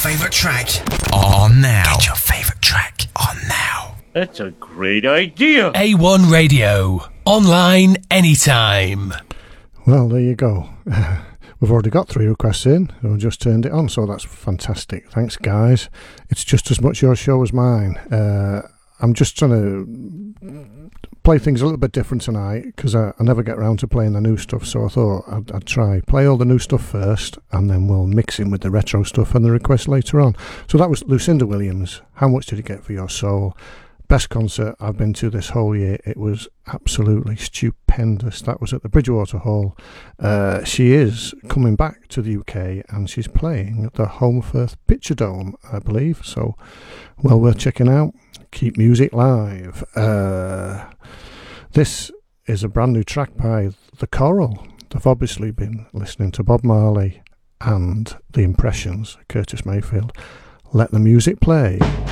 favourite track on now. Get your favourite track on now. That's a great idea. A1 Radio. Online anytime. Well, there you go. We've already got 3 requests in. We've just turned it on, so that's fantastic. Thanks, guys. It's just as much your show as mine. I'm just trying to play things a little bit different tonight because I never get around to playing the new stuff, so I thought I'd try play all the new stuff first and then we'll mix in with the retro stuff and the requests later on. So that was Lucinda Williams. How much did you get for your soul? Best concert I've been to this whole year. It was absolutely stupendous. That was at the Bridgewater Hall. She is coming back to the UK and she's playing at the Home Firth Picture Dome, I believe. So, well worth checking out. Keep music live. This is a brand new track by The Coral. They've obviously been listening to Bob Marley and The Impressions, Curtis Mayfield. Let the music play.